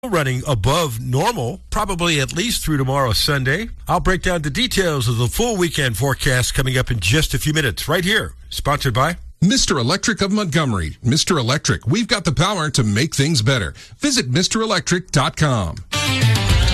running above normal, probably at least through tomorrow, Sunday. I'll break down the details of the full weekend forecast coming up in just a few minutes, right here. Sponsored by Mr. Electric of Montgomery. Mr. Electric, we've got the power to make things better. Visit MrElectric.com.